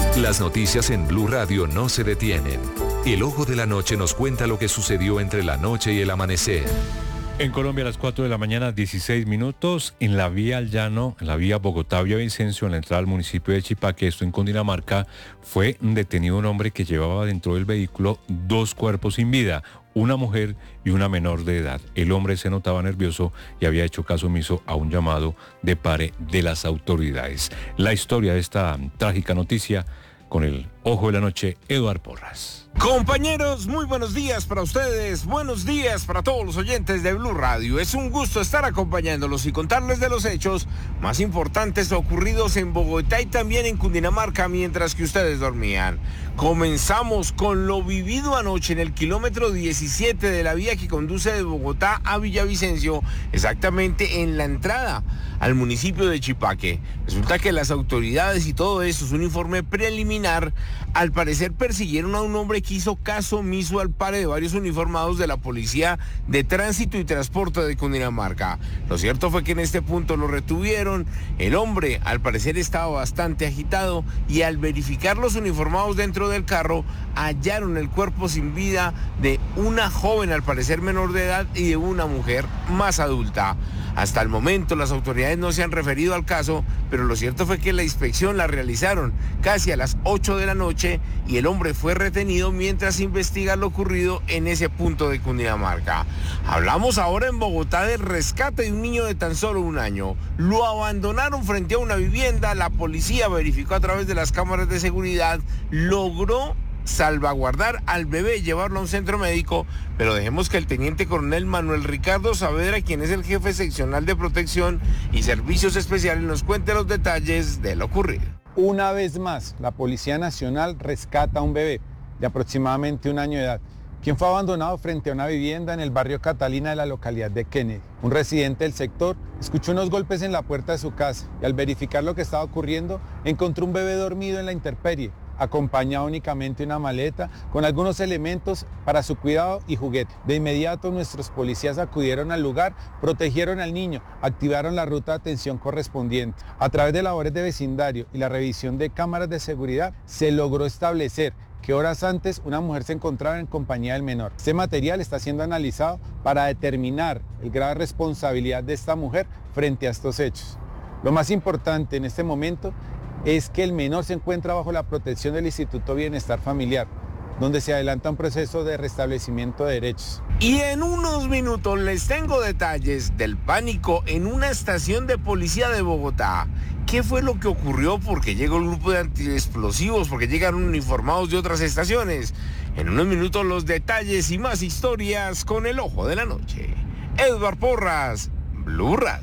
Las noticias en Blue Radio no se detienen. El Ojo de la Noche nos cuenta lo que sucedió entre la noche y el amanecer. En Colombia a las 4 de la mañana, 16 minutos, en la vía al llano, en la vía Bogotá-Villavicencio, en la entrada al municipio de Chipaque, esto en Cundinamarca, fue detenido un hombre que llevaba dentro del vehículo 2 cuerpos sin vida, una mujer y una menor de edad. El hombre se notaba nervioso y había hecho caso omiso a un llamado de pare de las autoridades. La historia de esta trágica noticia con el Ojo de la Noche, Eduardo Porras. Compañeros, muy buenos días para ustedes, buenos días para todos los oyentes de Blue Radio. Es un gusto estar acompañándolos y contarles de los hechos más importantes ocurridos en Bogotá y también en Cundinamarca mientras que ustedes dormían. Comenzamos con lo vivido anoche en el kilómetro 17 de la vía que conduce de Bogotá a Villavicencio, exactamente en la entrada al municipio de Chipaque. Resulta que las autoridades y todo eso es un informe preliminar. Al parecer persiguieron a un hombre que hizo caso omiso al pare de varios uniformados de la Policía de Tránsito y Transporte de Cundinamarca. Lo cierto fue que en este punto lo retuvieron. El hombre al parecer estaba bastante agitado y al verificar los uniformados dentro del carro hallaron el cuerpo sin vida de una joven al parecer menor de edad y de una mujer más adulta. Hasta el momento las autoridades no se han referido al caso, pero lo cierto fue que la inspección la realizaron casi a las 8 de la noche y el hombre fue retenido mientras investiga lo ocurrido en ese punto de Cundinamarca. Hablamos ahora en Bogotá del rescate de un niño de tan solo 1 año. Lo abandonaron frente a una vivienda, la policía verificó a través de las cámaras de seguridad, logró salvaguardar al bebé y llevarlo a un centro médico, pero dejemos que el teniente coronel Manuel Ricardo Saavedra, quien es el jefe seccional de protección y servicios especiales, nos cuente los detalles de lo ocurrido. Una vez más, la Policía Nacional rescata a un bebé de aproximadamente 1 año de edad, quien fue abandonado frente a una vivienda en el barrio Catalina de la localidad de Kennedy. Un residente del sector escuchó unos golpes en la puerta de su casa y al verificar lo que estaba ocurriendo, encontró un bebé dormido en la intemperie, acompañado únicamente de una maleta con algunos elementos para su cuidado y juguete. De inmediato nuestros policías acudieron al lugar, protegieron al niño, activaron la ruta de atención correspondiente. A través de labores de vecindario y la revisión de cámaras de seguridad se logró establecer que horas antes una mujer se encontraba en compañía del menor. Este material está siendo analizado para determinar el grado de responsabilidad de esta mujer frente a estos hechos. Lo más importante en este momento es que el menor se encuentra bajo la protección del Instituto de Bienestar Familiar, donde se adelanta un proceso de restablecimiento de derechos. Y en unos minutos les tengo detalles del pánico en una estación de policía de Bogotá. ¿Qué fue lo que ocurrió? Porque llegó el grupo de antiexplosivos, porque llegaron uniformados de otras estaciones. En unos minutos los detalles y más historias con el Ojo de la Noche. Eduardo Porras, Blue Radio.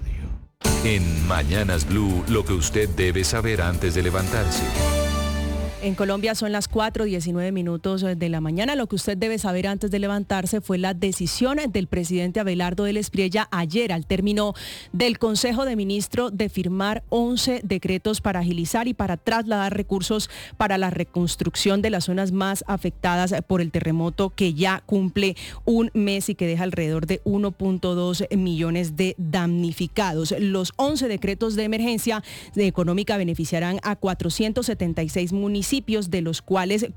En Mañanas Blue, lo que usted debe saber antes de levantarse. En Colombia son las 4:19 de la mañana. Lo que usted debe saber antes de levantarse fue la decisión del presidente Abelardo del Espriella ayer al término del Consejo de Ministros de firmar 11 decretos para agilizar y para trasladar recursos para la reconstrucción de las zonas más afectadas por el terremoto que ya cumple 1 mes y que deja alrededor de 1.2 millones de damnificados. Los 11 decretos de emergencia económica beneficiarán a 476 municipios, de los cuales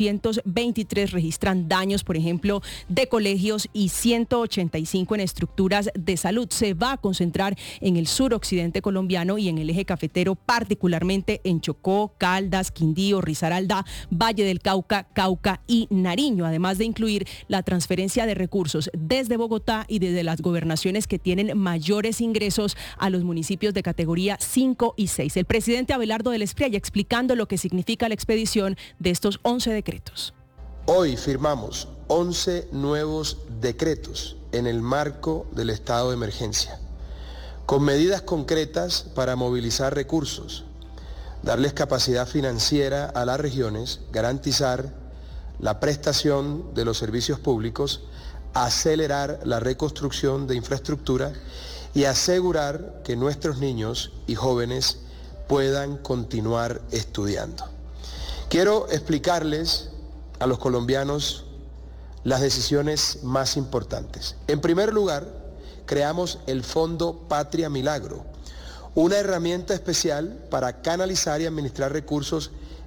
423 registran daños, por ejemplo, de colegios y 185 en estructuras de salud. Se va a concentrar en el suroccidente colombiano y en el eje cafetero, particularmente en Chocó, Caldas, Quindío, Risaralda, Valle del Cauca, Cauca y Nariño, además de incluir la transferencia de recursos desde Bogotá y desde las gobernaciones que tienen mayores ingresos a los municipios de categoría 5 y 6. El presidente Abelardo del Espriella explicando lo que significa la expedición de estos 11 decretos. Hoy firmamos 11 nuevos decretos en el marco del estado de emergencia, con medidas concretas para movilizar recursos, darles capacidad financiera a las regiones, garantizar la prestación de los servicios públicos, acelerar la reconstrucción de infraestructura y asegurar que nuestros niños y jóvenes puedan continuar estudiando. Quiero explicarles a los colombianos las decisiones más importantes. En primer lugar, creamos el Fondo Patria Milagro, una herramienta especial para canalizar y administrar recursos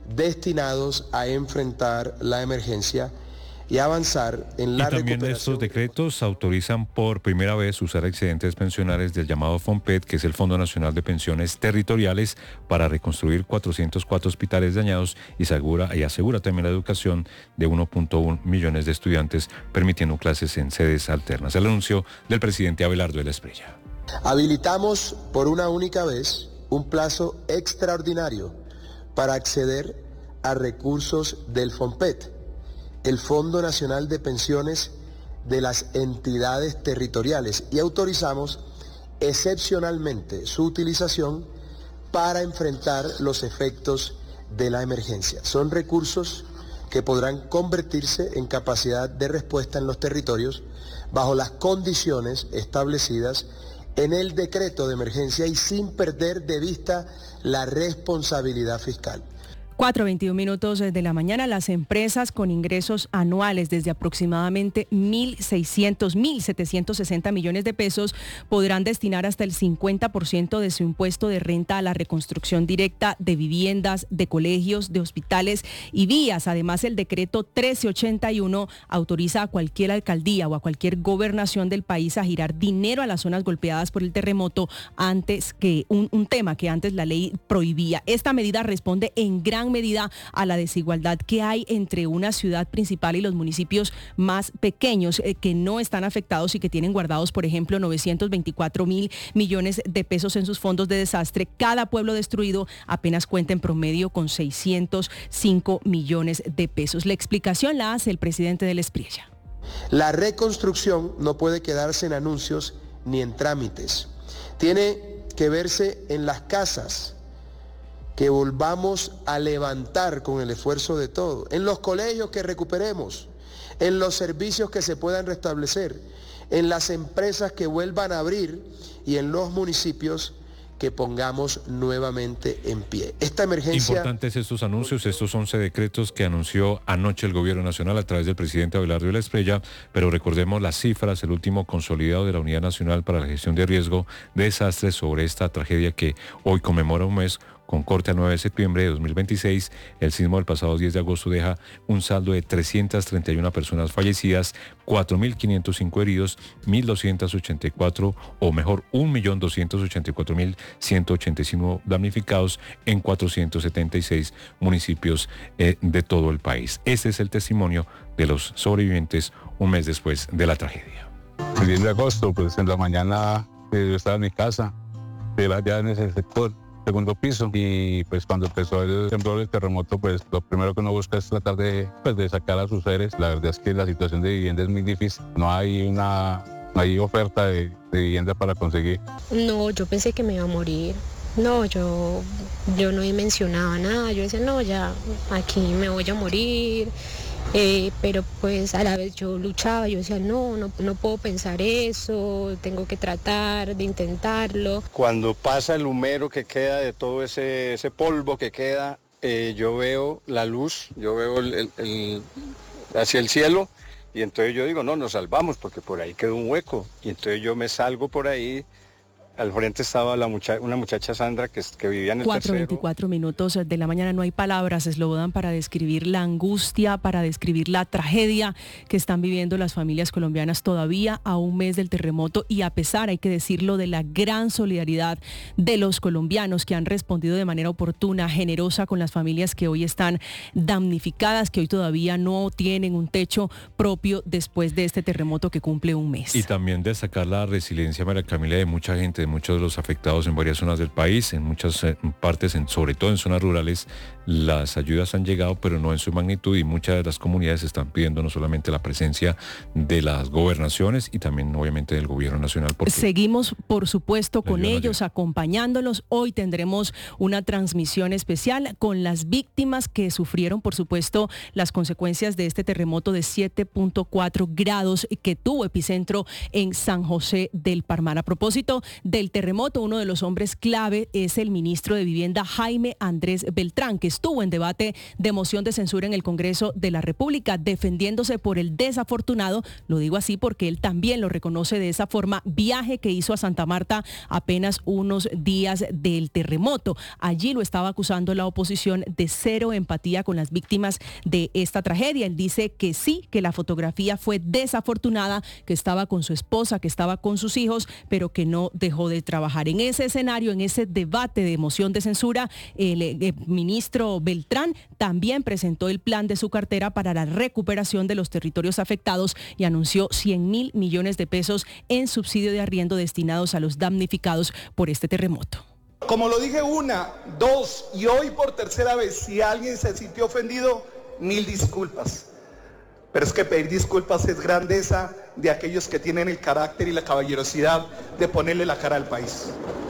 destinados a enfrentar la emergencia y avanzar en la recuperación. Y también estos decretos autorizan por primera vez usar excedentes pensionales del llamado FONPET, que es el Fondo Nacional de Pensiones Territoriales, para reconstruir 404 hospitales dañados y asegura también la educación de 1.1 millones de estudiantes, permitiendo clases en sedes alternas. El anuncio del presidente Abelardo de la Espriella. Habilitamos por una única vez un plazo extraordinario para acceder a recursos del FONPET, el Fondo Nacional de Pensiones de las entidades territoriales, y autorizamos excepcionalmente su utilización para enfrentar los efectos de la emergencia. Son recursos que podrán convertirse en capacidad de respuesta en los territorios bajo las condiciones establecidas en el decreto de emergencia y sin perder de vista la responsabilidad fiscal. 4:21 de la mañana, las empresas con ingresos anuales desde aproximadamente 1.760 millones de pesos podrán destinar hasta el 50% de su impuesto de renta a la reconstrucción directa de viviendas, de colegios, de hospitales y vías. Además, el decreto 1381 autoriza a cualquier alcaldía o a cualquier gobernación del país a girar dinero a las zonas golpeadas por el terremoto, antes que un tema que antes la ley prohibía. Esta medida responde en gran medida a la desigualdad que hay entre una ciudad principal y los municipios más pequeños que no están afectados y que tienen guardados, por ejemplo, 924.000 millones de pesos en sus fondos de desastre. Cada pueblo destruido apenas cuenta en promedio con 605 millones de pesos. La explicación la hace el presidente de la Espriella. La reconstrucción no puede quedarse en anuncios ni en trámites. Tiene que verse en las casas que volvamos a levantar con el esfuerzo de todos, en los colegios que recuperemos, en los servicios que se puedan restablecer, en las empresas que vuelvan a abrir y en los municipios que pongamos nuevamente en pie. Esta emergencia... Importantes estos anuncios, estos 11 decretos que anunció anoche el Gobierno Nacional a través del presidente Abelardo de la Espriella, pero recordemos las cifras, el último consolidado de la Unidad Nacional para la Gestión de Riesgo de Desastres sobre esta tragedia que hoy conmemora un mes, con corte al 9 de septiembre de 2026, el sismo del pasado 10 de agosto deja un saldo de 331 personas fallecidas, 4.505 heridos, 1.284, o mejor, 1.284.185 damnificados en 476 municipios de todo el país. Este es el testimonio de los sobrevivientes un mes después de la tragedia. El 10 de agosto, pues en la mañana yo estaba en mi casa, era ya en ese sector, segundo piso, y pues cuando empezó el temblor, el terremoto, pues lo primero que uno busca es tratar de sacar a sus seres. La verdad es que la situación de vivienda es muy difícil, no hay oferta de vivienda para conseguir. No, yo pensé que me iba a morir. No, yo no mencionaba nada, yo decía, no, ya aquí me voy a morir. Pero pues a la vez yo luchaba, yo decía, no puedo pensar eso, tengo que tratar de intentarlo. Cuando pasa el humero que queda de todo ese polvo que queda, yo veo la luz, yo veo hacia el cielo, y entonces yo digo, no, nos salvamos porque por ahí quedó un hueco, y entonces yo me salgo por ahí. Al frente estaba una muchacha Sandra que vivía en el 4:24 de la mañana. No hay palabras, Slobodan, para describir la angustia, para describir la tragedia que están viviendo las familias colombianas todavía a un mes del terremoto, y a pesar, hay que decirlo, de la gran solidaridad de los colombianos que han respondido de manera oportuna, generosa con las familias que hoy están damnificadas, que hoy todavía no tienen un techo propio después de este terremoto que cumple un mes. Y también destacar la resiliencia, María Camila, de mucha gente, de muchos de los afectados en varias zonas del país, en muchas partes, sobre todo en zonas rurales. Las ayudas han llegado, pero no en su magnitud, y muchas de las comunidades están pidiendo no solamente la presencia de las gobernaciones y también obviamente del gobierno nacional. Seguimos, por supuesto, con ellos, acompañándolos. Hoy tendremos una transmisión especial con las víctimas que sufrieron, por supuesto, las consecuencias de este terremoto de 7.4 grados que tuvo epicentro en San José del Parmal. A propósito del terremoto. Uno de los hombres clave es el ministro de Vivienda, Jaime Andrés Beltrán, que estuvo en debate de moción de censura en el Congreso de la República, defendiéndose por el desafortunado, lo digo así porque él también lo reconoce de esa forma, viaje que hizo a Santa Marta apenas unos días del terremoto. Allí lo estaba acusando la oposición de cero empatía con las víctimas de esta tragedia. Él dice que sí, que la fotografía fue desafortunada, que estaba con su esposa, que estaba con sus hijos, pero que no dejó de trabajar. En ese escenario, en ese debate de moción de censura, el ministro Beltrán también presentó el plan de su cartera para la recuperación de los territorios afectados y anunció 100.000 millones de pesos en subsidio de arriendo destinados a los damnificados por este terremoto. Como lo dije una, dos y hoy por tercera vez, si alguien se sintió ofendido, 1000 disculpas. Pero es que pedir disculpas es grandeza de aquellos que tienen el carácter y la caballerosidad de ponerle la cara al país.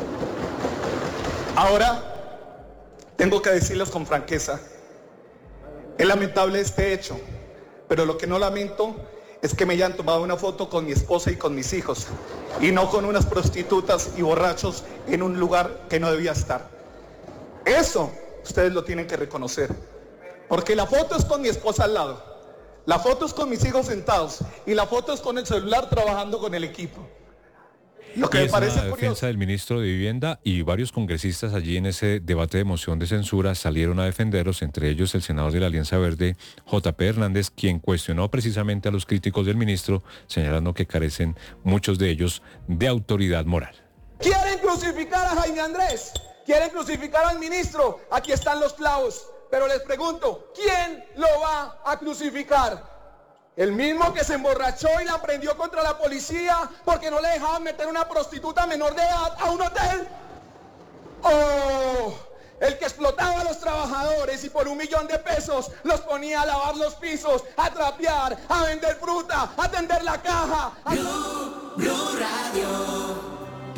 Ahora, tengo que decirles con franqueza, es lamentable este hecho, pero lo que no lamento es que me hayan tomado una foto con mi esposa y con mis hijos, y no con unas prostitutas y borrachos en un lugar que no debía estar. Eso ustedes lo tienen que reconocer, porque la foto es con mi esposa al lado, la foto es con mis hijos sentados, y la foto es con el celular trabajando con el equipo. Lo que me parece curioso. Defensa del ministro de Vivienda y varios congresistas allí en ese debate de moción de censura salieron a defenderlos, entre ellos el senador de la Alianza Verde, J.P. Hernández, quien cuestionó precisamente a los críticos del ministro, señalando que carecen muchos de ellos de autoridad moral. ¿Quieren crucificar a Jaime Andrés? ¿Quieren crucificar al ministro? Aquí están los clavos. Pero les pregunto, ¿quién lo va a crucificar? ¿El mismo que se emborrachó y la prendió contra la policía porque no le dejaban meter una prostituta menor de edad a un hotel? ¿O el que explotaba a los trabajadores y por $1 millón los ponía a lavar los pisos, a trapear, a vender fruta, a tender la caja? Blue Radio.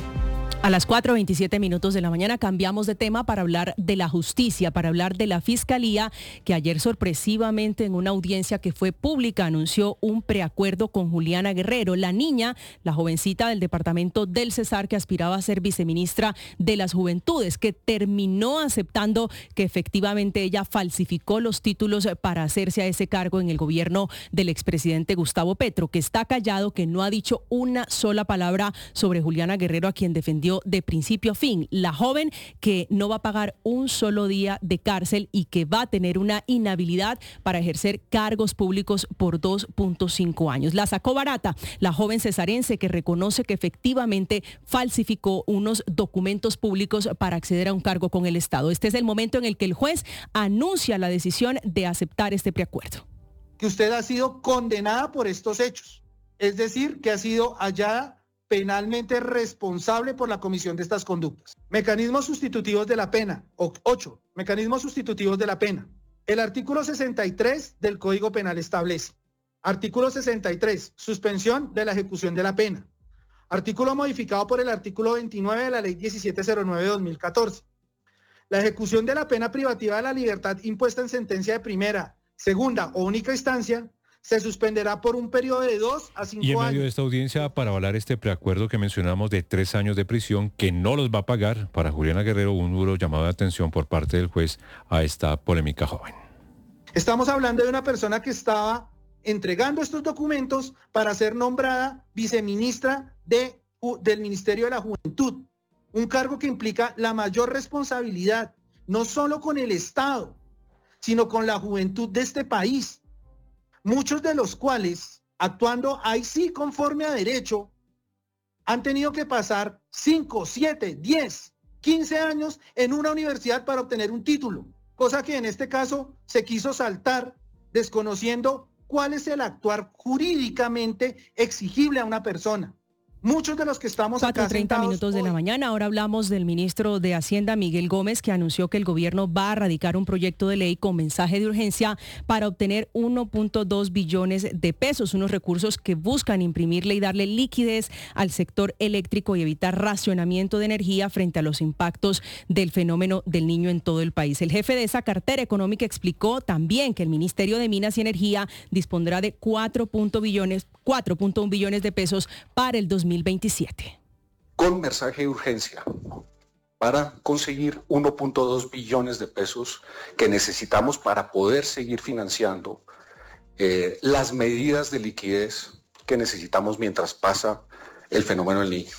A las 4:27 de la mañana cambiamos de tema para hablar de la justicia, para hablar de la Fiscalía, que ayer sorpresivamente en una audiencia que fue pública anunció un preacuerdo con Juliana Guerrero, la niña, la jovencita del departamento del Cesar que aspiraba a ser viceministra de las Juventudes, que terminó aceptando que efectivamente ella falsificó los títulos para hacerse a ese cargo en el gobierno del expresidente Gustavo Petro, que está callado, que no ha dicho una sola palabra sobre Juliana Guerrero, a quien defendió de principio a fin, la joven que no va a pagar un solo día de cárcel y que va a tener una inhabilidad para ejercer cargos públicos por 2.5 años. La sacó barata la joven cesarense, que reconoce que efectivamente falsificó unos documentos públicos para acceder a un cargo con el Estado. Este es el momento en el que el juez anuncia la decisión de aceptar este preacuerdo. Que usted ha sido condenada por estos hechos, es decir, que ha sido hallada penalmente responsable por la comisión de estas conductas. Mecanismos sustitutivos de la pena, 8. Mecanismos sustitutivos de la pena. El artículo 63 del Código Penal establece. Artículo 63, suspensión de la ejecución de la pena. Artículo modificado por el artículo 29 de la Ley 1709 de 2014. La ejecución de la pena privativa de la libertad impuesta en sentencia de primera, segunda o única instancia se suspenderá por un periodo de 2 a 5 años. Y en medio de esta audiencia, para avalar este preacuerdo que mencionamos de 3 años de prisión, que no los va a pagar, para Juliana Guerrero, un duro llamado de atención por parte del juez a esta polémica joven. Estamos hablando de una persona que estaba entregando estos documentos para ser nombrada viceministra del Ministerio de la Juventud, un cargo que implica la mayor responsabilidad, no solo con el Estado, sino con la juventud de este país. Muchos de los cuales, actuando ahí sí conforme a derecho, han tenido que pasar 5, 7, 10, 15 años en una universidad para obtener un título, cosa que en este caso se quiso saltar, desconociendo cuál es el actuar jurídicamente exigible a una persona. Muchos de los que estamos acá 4:30 de la mañana. Ahora hablamos del ministro de Hacienda, Miguel Gómez, que anunció que el gobierno va a radicar un proyecto de ley con mensaje de urgencia para obtener 1.2 billones de pesos, unos recursos que buscan imprimirle y darle liquidez al sector eléctrico y evitar racionamiento de energía frente a los impactos del fenómeno del Niño en todo el país. El jefe de esa cartera económica explicó también que el Ministerio de Minas y Energía dispondrá de 4.1 billones de pesos para el 2027. con mensaje de urgencia para conseguir 1.2 billones de pesos que necesitamos para poder seguir financiando las medidas de liquidez que necesitamos mientras pasa el fenómeno del Niño.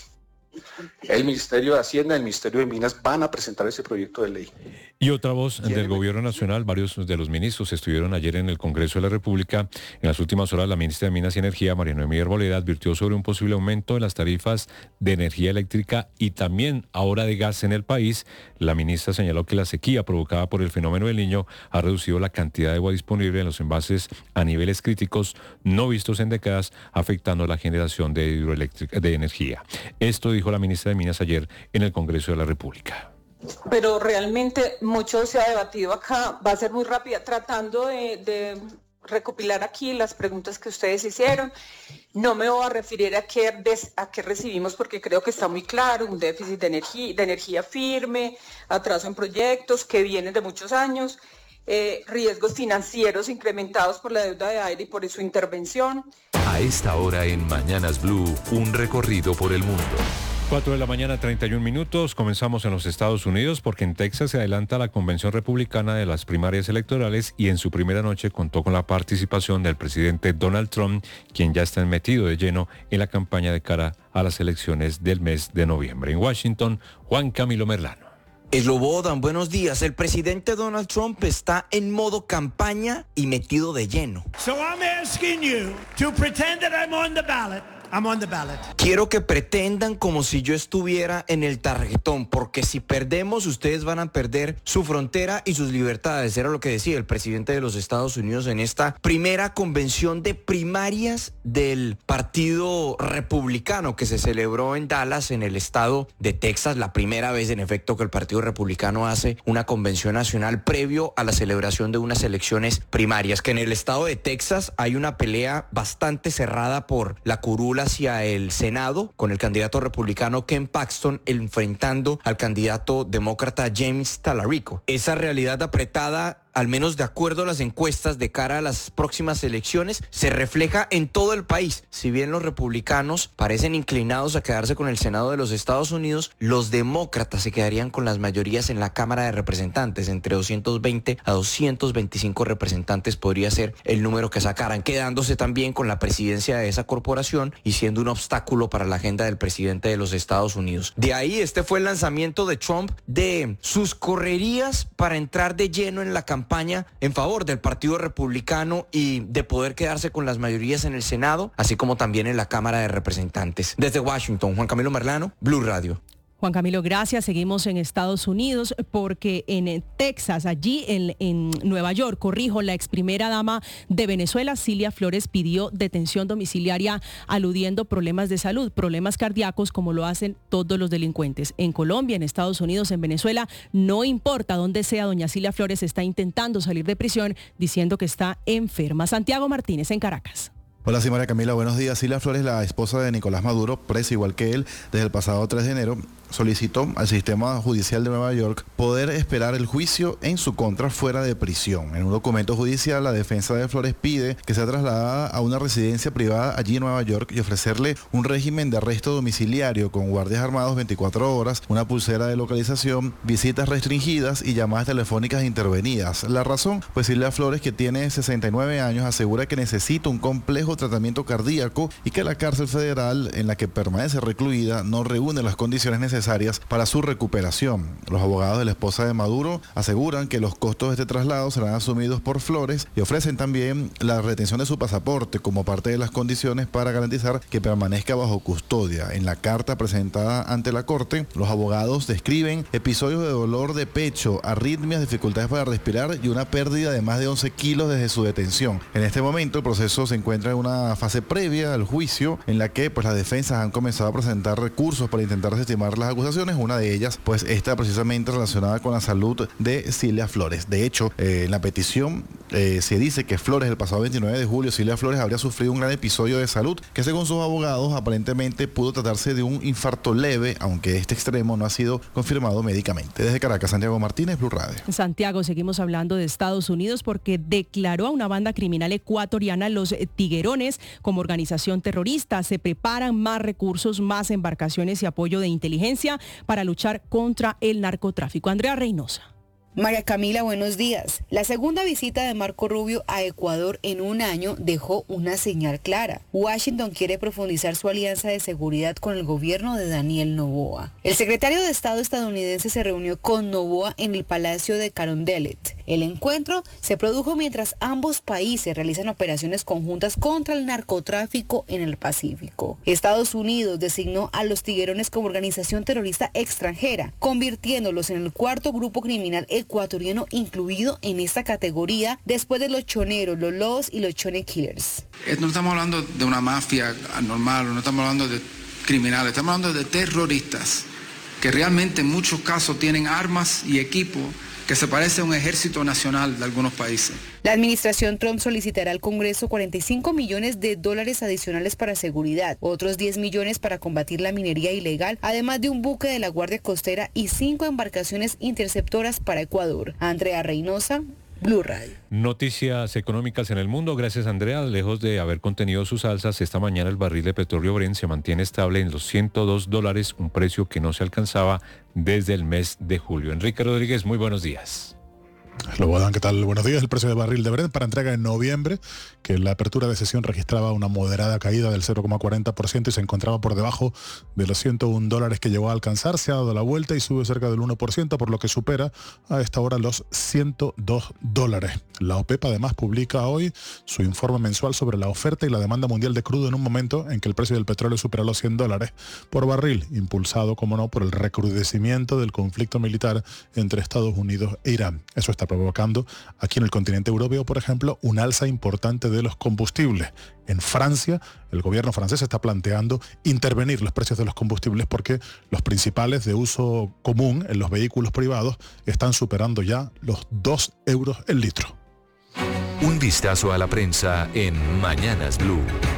El Ministerio de Hacienda y el Ministerio de Minas van a presentar ese proyecto de ley. Y otra voz del Gobierno Nacional, varios de los ministros estuvieron ayer en el Congreso de la República. En las últimas horas, la ministra de Minas y Energía, María Noemí Arboleda, advirtió sobre un posible aumento de las tarifas de energía eléctrica y también ahora de gas en el país. La ministra señaló que la sequía provocada por el fenómeno del Niño ha reducido la cantidad de agua disponible en los envases a niveles críticos no vistos en décadas, afectando la generación de hidroeléctrica de energía. Esto dijo la ministra de Minas ayer en el Congreso de la República. Pero realmente mucho se ha debatido acá, va a ser muy rápida, tratando de recopilar aquí las preguntas que ustedes hicieron. No me voy a referir a qué recibimos porque creo que está muy claro, un déficit de energía firme, atraso en proyectos que vienen de muchos años, riesgos financieros incrementados por la deuda de aire y por su intervención. A esta hora en Mañanas Blue, un recorrido por el mundo. 4 de la mañana, 31 minutos. Comenzamos en los Estados Unidos porque en Texas se adelanta la convención republicana de las primarias electorales y en su primera noche contó con la participación del presidente Donald Trump, quien ya está metido de lleno en la campaña de cara a las elecciones del mes de noviembre. En Washington, Juan Camilo Merlano. Slobodan, buenos días. El presidente Donald Trump está en modo campaña y metido de lleno. So I'm asking you to pretend that I'm on the ballot. I'm on the ballot. Quiero que pretendan como si yo estuviera en el tarjetón, porque si perdemos, ustedes van a perder su frontera y sus libertades. Era lo que decía el presidente de los Estados Unidos en esta primera convención de primarias del Partido Republicano que se celebró en Dallas, en el estado de Texas. La primera vez, en efecto, que el Partido Republicano hace una convención nacional previo a la celebración de unas elecciones primarias. Que en el estado de Texas hay una pelea bastante cerrada por la curul hacia el Senado, con el candidato republicano Ken Paxton enfrentando al candidato demócrata James Talarico. Esa realidad apretada, al menos de acuerdo a las encuestas de cara a las próximas elecciones, se refleja en todo el país. Si bien los republicanos parecen inclinados a quedarse con el Senado de los Estados Unidos, los demócratas se quedarían con las mayorías en la Cámara de Representantes. Entre 220 a 225 representantes podría ser el número que sacaran, quedándose también con la presidencia de esa corporación y siendo un obstáculo para la agenda del presidente de los Estados Unidos. De ahí, este fue el lanzamiento de Trump de sus correrías para entrar de lleno en la campaña en favor del Partido Republicano y de poder quedarse con las mayorías en el Senado, así como también en la Cámara de Representantes. Desde Washington, Juan Camilo Merlano, Blue Radio. Juan Camilo, gracias. Seguimos en Estados Unidos porque en Texas, allí en Nueva York, la ex primera dama de Venezuela, Cilia Flores, pidió detención domiciliaria aludiendo problemas de salud, problemas cardíacos, como lo hacen todos los delincuentes. En Colombia, en Estados Unidos, en Venezuela, no importa dónde sea, doña Cilia Flores está intentando salir de prisión diciendo que está enferma. Santiago Martínez en Caracas. Hola, sí, María Camila, buenos días. Cilia Flores, la esposa de Nicolás Maduro, presa igual que él desde el pasado 3 de enero, solicitó al sistema judicial de Nueva York poder esperar el juicio en su contra fuera de prisión. En un documento judicial, la defensa de Flores pide que sea trasladada a una residencia privada allí en Nueva York y ofrecerle un régimen de arresto domiciliario con guardias armados 24 horas, una pulsera de localización, visitas restringidas y llamadas telefónicas intervenidas. La razón, pues Cilia Flores, que tiene 69 años, asegura que necesita un complejo tratamiento cardíaco y que la cárcel federal en la que permanece recluida no reúne las condiciones necesarias para su recuperación. Los abogados de la esposa de Maduro aseguran que los costos de este traslado serán asumidos por Flores y ofrecen también la retención de su pasaporte como parte de las condiciones para garantizar que permanezca bajo custodia. En la carta presentada ante la corte, los abogados describen episodios de dolor de pecho, arritmias, dificultades para respirar y una pérdida de más de 11 kilos desde su detención. En este momento el proceso se encuentra en una fase previa al juicio en la que las defensas han comenzado a presentar recursos para intentar desestimar las acusaciones, una de ellas pues esta precisamente relacionada con la salud de Cilia Flores. De hecho, en la petición Se dice que Flores, el pasado 29 de julio, Cilia Flores habría sufrido un gran episodio de salud que, según sus abogados, aparentemente pudo tratarse de un infarto leve, aunque este extremo no ha sido confirmado médicamente. Desde Caracas, Santiago Martínez, Blue Radio. Santiago, seguimos hablando de Estados Unidos porque declaró a una banda criminal ecuatoriana, los Tiguerones, como organización terrorista. Se preparan más recursos, más embarcaciones y apoyo de inteligencia para luchar contra el narcotráfico. Andrea Reynosa. María Camila, buenos días. La segunda visita de Marco Rubio a Ecuador en un año dejó una señal clara. Washington quiere profundizar su alianza de seguridad con el gobierno de Daniel Noboa. El secretario de Estado estadounidense se reunió con Noboa en el Palacio de Carondelet. El encuentro se produjo mientras ambos países realizan operaciones conjuntas contra el narcotráfico en el Pacífico. Estados Unidos designó a los Tiguerones como organización terrorista extranjera, convirtiéndolos en el cuarto grupo criminal ecuatoriano incluido en esta categoría después de los choneros, los lobos y los chone killers. No estamos hablando de una mafia normal, no estamos hablando de criminales, estamos hablando de terroristas que realmente en muchos casos tienen armas y equipo que se parece a un ejército nacional de algunos países. La administración Trump solicitará al Congreso $45 millones adicionales para seguridad, otros 10 millones para combatir la minería ilegal, además de un buque de la Guardia Costera y 5 embarcaciones interceptoras para Ecuador. Andrea Reynosa, Blue Radio. Noticias económicas en el mundo. Gracias, Andrea. Lejos de haber contenido sus alzas, esta mañana el barril de petróleo Brent se mantiene estable en los $102, un precio que no se alcanzaba desde el mes de julio. Enrique Rodríguez, muy buenos días. Lobodan, ¿qué tal? Buenos días. El precio del barril de Brent para entrega en noviembre, que en la apertura de sesión registraba una moderada caída del 0,40% y se encontraba por debajo de los $101 que llegó a alcanzar, se ha dado la vuelta y sube cerca del 1%, por lo que supera a esta hora los $102. La OPEP además publica hoy su informe mensual sobre la oferta y la demanda mundial de crudo en un momento en que el precio del petróleo supera los $100 por barril, impulsado, como no, por el recrudecimiento del conflicto militar entre Estados Unidos e Irán. Eso está provocando aquí en el continente europeo, por ejemplo, un alza importante de los combustibles. En Francia, el gobierno francés está planteando intervenir los precios de los combustibles porque los principales de uso común en los vehículos privados están superando ya los 2 euros el litro. Un vistazo a la prensa en Mañanas Blue.